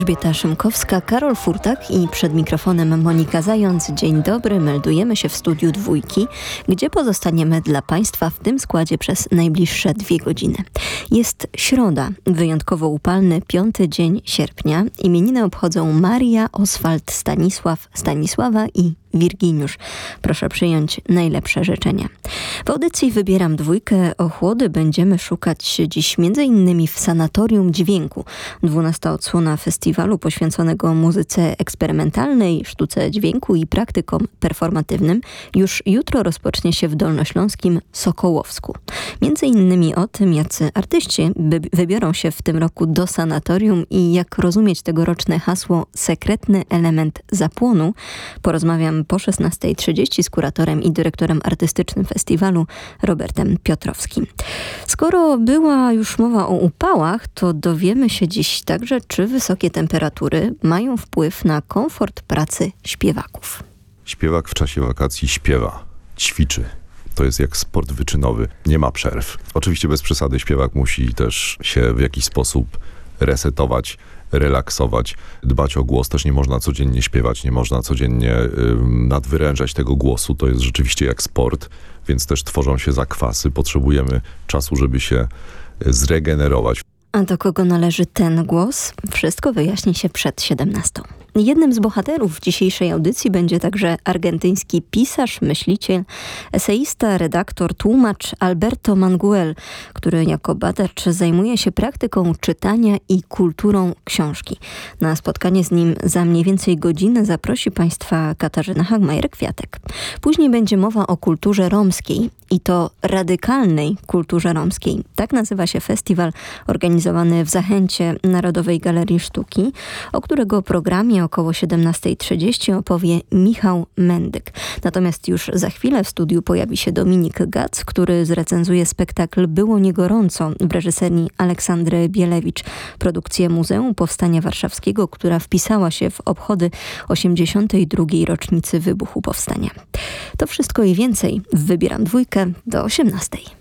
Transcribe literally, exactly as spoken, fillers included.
Elżbieta Szymkowska, Karol Furtak i przed mikrofonem Monika Zając. Dzień dobry, meldujemy się w studiu Dwójki, gdzie pozostaniemy dla Państwa w tym składzie przez najbliższe dwie godziny. Jest środa, wyjątkowo upalny piąty dzień sierpnia. Imieniny obchodzą Maria, Oswald, Stanisław, Stanisława i Wirginiusz. Proszę przyjąć najlepsze życzenia. W audycji Wybieram Dwójkę Ochłody będziemy szukać dziś między innymi w Sanatorium Dźwięku. dwunasta odsłona festiwalu poświęconego muzyce eksperymentalnej, sztuce dźwięku i praktykom performatywnym już jutro rozpocznie się w dolnośląskim Sokołowsku. Między innymi o tym, jacy artyści by- wybiorą się w tym roku do sanatorium i jak rozumieć tegoroczne hasło sekretny element zapłonu, porozmawiam po szesnastej trzydzieści z kuratorem i dyrektorem artystycznym festiwalu Robertem Piotrowskim. Skoro była już mowa o upałach, to dowiemy się dziś także, czy wysokie temperatury mają wpływ na komfort pracy śpiewaków. Śpiewak w czasie wakacji śpiewa, ćwiczy. To jest jak sport wyczynowy. Nie ma przerw. Oczywiście bez przesady śpiewak musi też się w jakiś sposób resetować, relaksować, dbać o głos. Też nie można codziennie śpiewać, nie można codziennie y, nadwyrężać tego głosu. To jest rzeczywiście jak sport, więc też tworzą się zakwasy. Potrzebujemy czasu, żeby się zregenerować. A do kogo należy ten głos? Wszystko wyjaśni się przed siedemnastą. Jednym z bohaterów dzisiejszej audycji będzie także argentyński pisarz, myśliciel, eseista, redaktor, tłumacz Alberto Manguel, który jako badacz zajmuje się praktyką czytania i kulturą książki. Na spotkanie z nim za mniej więcej godzinę zaprosi Państwa Katarzyna Hagmajer-Kwiatek. Później będzie mowa o kulturze romskiej i to radykalnej kulturze romskiej. Tak nazywa się festiwal organizowany w Zachęcie Narodowej Galerii Sztuki, o którego programie około siedemnastej trzydzieści opowie Michał Mendyk. Natomiast już za chwilę w studiu pojawi się Dominik Gac, który zrecenzuje spektakl Było niegorąco w reżyserii Aleksandry Bielewicz, produkcję Muzeum Powstania Warszawskiego, która wpisała się w obchody osiemdziesiątej drugiej rocznicy wybuchu powstania. To wszystko i więcej w Wybieram Dwójkę do osiemnastej.